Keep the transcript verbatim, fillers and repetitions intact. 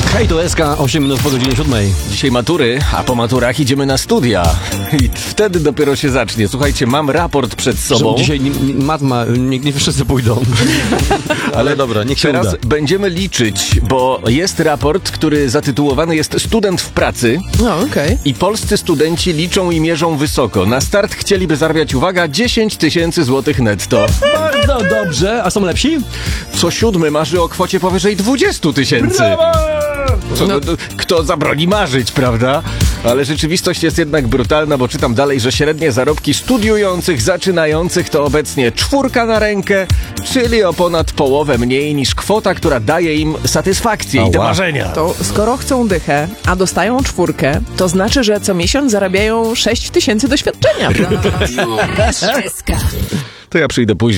Hej, to S K, osiem minut po godzinie siódmej. Dzisiaj matury, a po maturach idziemy na studia. I wtedy dopiero się zacznie. Słuchajcie, mam raport przed sobą. Że dzisiaj nie, nie, matma, nie, nie wszyscy pójdą. Ale dobra, niech się Teraz uda. będziemy liczyć, bo jest raport, który zatytułowany jest Student w pracy. No, okej. Okay. I polscy studenci liczą i mierzą wysoko. Na start chcieliby zarabiać, uwaga, dziesięć tysięcy złotych netto. Bardzo dobrze, a są lepsi? Co siódmy marzy o kwocie powyżej dwadzieścia tysięcy. Co, no, kto zabroni marzyć, prawda? Ale rzeczywistość jest jednak brutalna, bo czytam dalej, że średnie zarobki studiujących, zaczynających to obecnie czwórka na rękę, czyli o ponad połowę mniej niż kwota, która daje im satysfakcję i te marzenia. To skoro chcą dychę, a dostają czwórkę, to znaczy, że co miesiąc zarabiają sześć tysięcy doświadczenia. To ja przyjdę później.